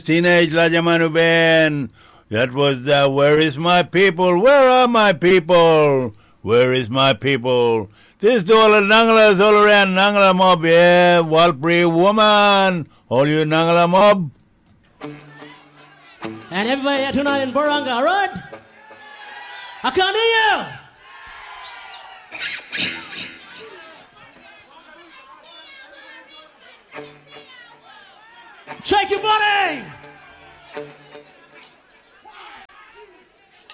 Teenage Lajamanu Ben. That was the Where is my people? Where are my people? Where is my people? This to all the Nangalas all around Nangala mob, yeah. Walpri woman. All you Nangala mob. And everybody here tonight in Baranga, all right? I can't hear you. Shake your body.